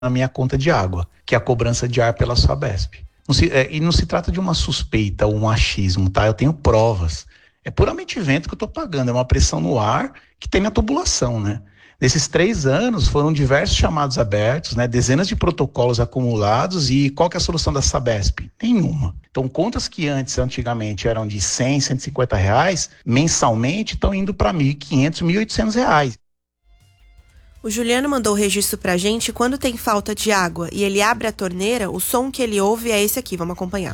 na minha conta de água, que é a cobrança de ar pela Sabesp. E não se trata de uma suspeita ou um achismo, tá? Eu tenho provas. É puramente vento que eu estou pagando, é uma pressão no ar que tem na tubulação, né? Nesses 3 anos foram diversos chamados abertos, né? Dezenas de protocolos acumulados, e qual que é a solução da Sabesp? Nenhuma. Então, contas que antigamente eram de R$100, R$150, mensalmente estão indo para R$1.500, R$1.800. O Juliano mandou o registro pra gente. Quando tem falta de água e ele abre a torneira, o som que ele ouve é esse aqui, vamos acompanhar.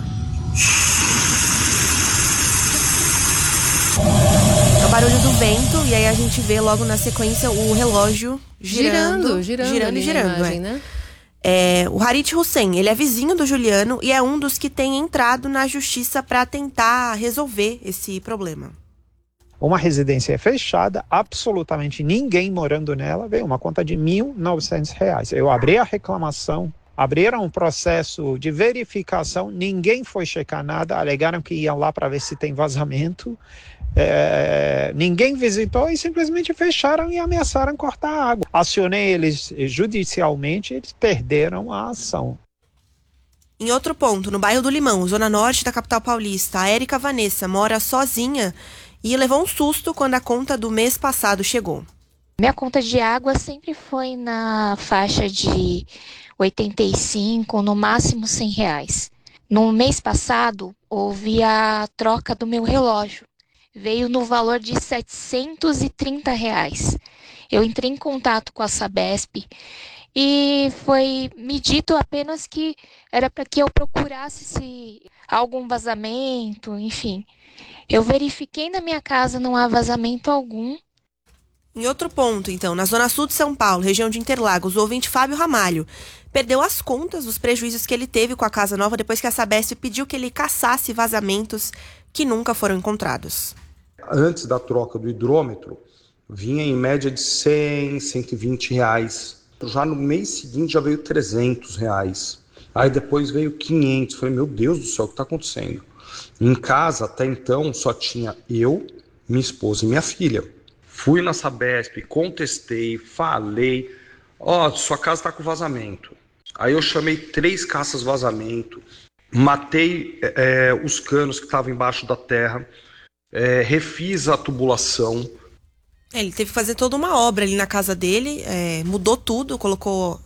É o barulho do vento, e aí a gente vê logo na sequência o relógio girando. Imagem, né? O Harit Hussein, ele é vizinho do Juliano e é um dos que tem entrado na justiça para tentar resolver esse problema. Uma residência fechada, absolutamente ninguém morando nela, veio uma conta de R$1.900. Eu abri a reclamação, abriram um processo de verificação, ninguém foi checar nada, alegaram que iam lá para ver se tem vazamento. Ninguém visitou e simplesmente fecharam e ameaçaram cortar a água. Acionei eles judicialmente, eles perderam a ação. Em outro ponto, no bairro do Limão, zona norte da capital paulista, a Érica Vanessa mora sozinha e levou um susto quando a conta do mês passado chegou. Minha conta de água sempre foi na faixa de 85, no máximo R$100. No mês passado, houve a troca do meu relógio. Veio no valor de R$730. Eu entrei em contato com a Sabesp e foi me dito apenas que era para que eu procurasse se há algum vazamento, enfim. Eu verifiquei na minha casa, não há vazamento algum. Em outro ponto, então, na zona sul de São Paulo, região de Interlagos, o ouvinte Fábio Ramalho perdeu as contas dos prejuízos que ele teve com a casa nova depois que a Sabesp pediu que ele caçasse vazamentos que nunca foram encontrados. Antes da troca do hidrômetro, vinha em média de R$100, R$120. Já no mês seguinte já veio R$300. Aí depois veio 500. Falei, meu Deus do céu, o que está acontecendo? Em casa, até então, só tinha eu, minha esposa e minha filha. Fui na Sabesp, contestei, falei, sua casa está com vazamento. Aí eu chamei 3 caças vazamento, matei os canos que estavam embaixo da terra, refiz a tubulação. Ele teve que fazer toda uma obra ali na casa dele, mudou tudo, colocou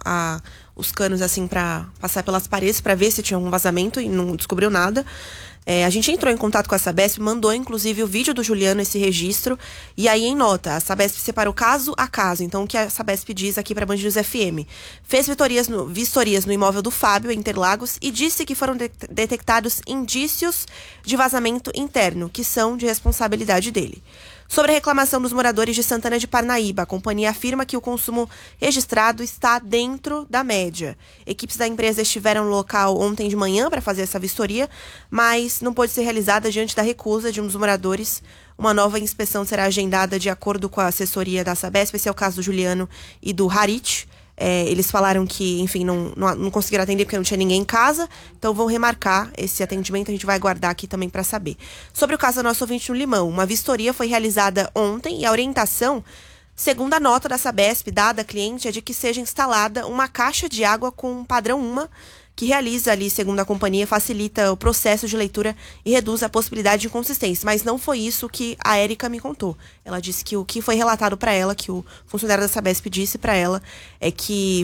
os canos assim para passar pelas paredes para ver se tinha algum vazamento e não descobriu nada. A gente entrou em contato com a Sabesp, mandou inclusive o vídeo do Juliano, esse registro, e aí em nota, a Sabesp separou caso a caso. Então o que a Sabesp diz aqui para Band News FM: fez vistorias no imóvel do Fábio, em Interlagos, e disse que foram detectados indícios de vazamento interno, que são de responsabilidade dele. Sobre a reclamação dos moradores de Santana de Parnaíba, a companhia afirma que o consumo registrado está dentro da média. Equipes da empresa estiveram no local ontem de manhã para fazer essa vistoria, mas não pôde ser realizada diante da recusa de um dos moradores. Uma nova inspeção será agendada de acordo com a assessoria da Sabesp. Esse é o caso do Juliano e do Harit. Eles falaram que, enfim, não conseguiram atender porque não tinha ninguém em casa, então vão remarcar esse atendimento, a gente vai aguardar aqui também para saber. Sobre o caso do nosso ouvinte no Limão, uma vistoria foi realizada ontem e a orientação, segundo a nota da Sabesp dada à cliente, é de que seja instalada uma caixa de água com padrão UMA, que realiza ali, segundo a companhia, facilita o processo de leitura e reduz a possibilidade de inconsistência. Mas não foi isso que a Érica me contou. Ela disse que o que foi relatado para ela, que o funcionário da Sabesp disse para ela, é que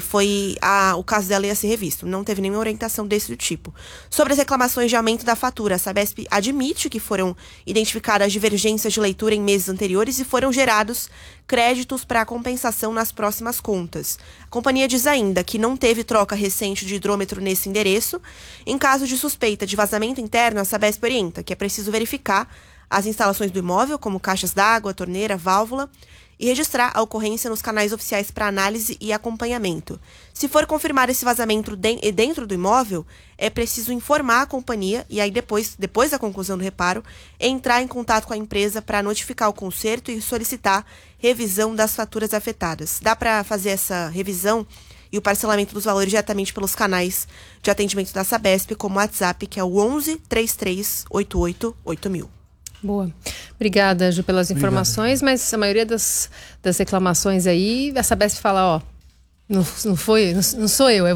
o caso dela ia ser revisto. Não teve nenhuma orientação desse tipo. Sobre as reclamações de aumento da fatura, a Sabesp admite que foram identificadas divergências de leitura em meses anteriores e foram gerados créditos para compensação nas próximas contas. A companhia diz ainda que não teve troca recente de hidrômetro nesse endereço. Em caso de suspeita de vazamento interno, a Sabesp orienta que é preciso verificar as instalações do imóvel, como caixas d'água, torneira, válvula, e registrar a ocorrência nos canais oficiais para análise e acompanhamento. Se for confirmar esse vazamento dentro do imóvel, é preciso informar a companhia e aí depois da conclusão do reparo, entrar em contato com a empresa para notificar o conserto e solicitar revisão das faturas afetadas. Dá para fazer essa revisão e o parcelamento dos valores diretamente pelos canais de atendimento da Sabesp, como o WhatsApp, que é o 11 33 88 8000. Boa. Obrigada, Ju, pelas informações, mas a maioria das reclamações aí, a Sabesp fala, Não foi, não sou eu, é